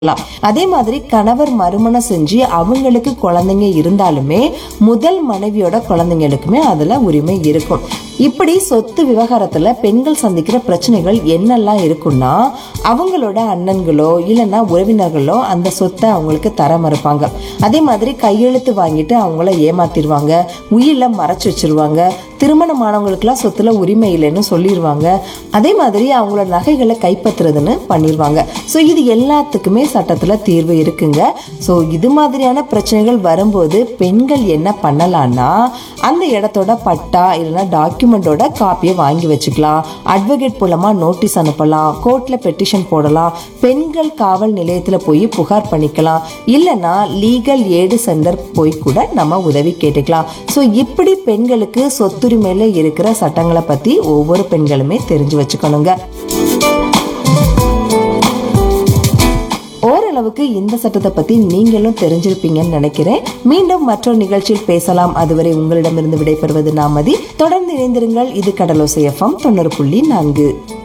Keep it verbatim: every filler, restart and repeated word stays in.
அதே மாதிரி கணவர் மறுமணம் செஞ்சு அவங்களுக்கு குழந்தைங்க இருந்தாலுமே முதல் மனைவியோட குழந்தைங்களுக்குமே அதுல உரிமை இருக்கும். இப்படி சொத்து விவகாரத்துல பெண்கள் சந்திக்கிற பிரச்சனைகள் என்னெல்லாம் இருக்குன்னா, அவங்களோட அண்ணன்களோ இல்லைன்னா உறவினர்களோ அந்த சொத்தை அவங்களுக்கு தர மறுப்பாங்க. அதே மாதிரி கையெழுத்து வாங்கிட்டு அவங்கள ஏமாத்திடுவாங்க, உயிரில மறைச்சு வச்சிருவாங்க, திருமணமானவங்களுக்குலாம் சொத்துல உரிமை இல்லைன்னு சொல்லிடுவாங்க. அதே மாதிரி அவங்களோட நகைகளை கைப்பற்றுறதுன்னு பண்ணிடுவாங்க. ஸோ இது எல்லாத்துக்குமே சட்டத்துல தீர்வு இருக்குங்க. ஸோ இது மாதிரியான பிரச்சனைகள் வரும்போது பெண்கள் என்ன பண்ணலாம்னா, அந்த இடத்தோட பட்டா இல்லைன்னா டாக்குமெண்டோட காப்பியை வாங்கி வச்சுக்கலாம், அட்வொகேட் மூலமா நோட்டீஸ் அனுப்பலாம், கோர்ட்ல பெட்டிஷன் போடலாம், பெண்கள் காவல் நிலையத்துல போய் புகார் பண்ணிக்கலாம், இல்லைன்னா லீகல் ஏடு சென்டர் போய் கூட நம்ம உதவி கேட்டுக்கலாம். ஸோ இப்படி பெண்களுக்கு சொத்துரிமையில இருக்கிற சட்டங்களை பத்தி ஒவ்வொரு பெண்களுமே தெரிஞ்சு வச்சுக்கணுங்க. ஓரளவுக்கு இந்த சட்டத்தை பத்தி நீங்களும் தெரிஞ்சிருப்பீங்கன்னு நினைக்கிறேன். மீண்டும் மற்றொரு நிகழ்ச்சியில் பேசலாம். அதுவரை உங்களிடமிருந்து விடைபெறுவது நாமதி. தொடர்ந்து இணைந்திருங்கள். இது கடலோசை எஃப்எம் தொண்ணூறு புள்ளி நான்கு.